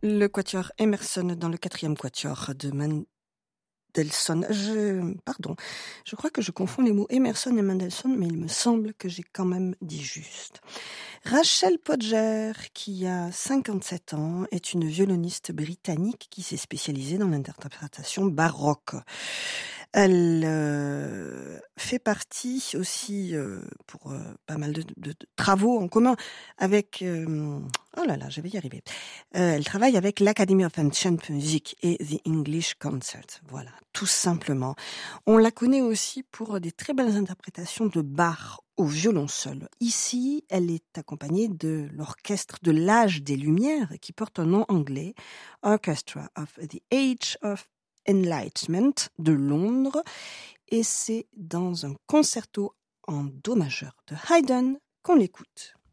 Le quatuor Emerson dans le 4e quatuor de Mendelssohn. Je crois que je confonds les mots Emerson et Mendelssohn, mais il me semble que j'ai quand même dit juste. Rachel Podger, qui a 57 ans, est une violoniste britannique qui s'est spécialisée dans l'interprétation baroque. Elle fait partie aussi, pour pas mal de travaux en commun avec... je vais y arriver. Elle travaille avec l'Academy of Ancient Music et The English Concert. Voilà, tout simplement. On la connaît aussi pour des très belles interprétations de Bach au violon seul. Ici, elle est accompagnée de l'Orchestre de l'Âge des Lumières, qui porte un nom anglais, Orchestra of the Age of Enlightenment de Londres, et c'est dans un concerto en do majeur de Haydn qu'on l'écoute.